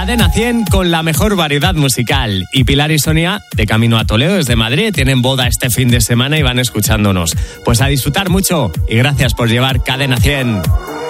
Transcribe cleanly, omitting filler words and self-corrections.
Cadena 100 con la mejor variedad musical. Y Pilar y Sonia, de camino a Toledo desde Madrid, tienen boda este fin de semana y van escuchándonos. Pues a disfrutar mucho y gracias por llevar Cadena 100.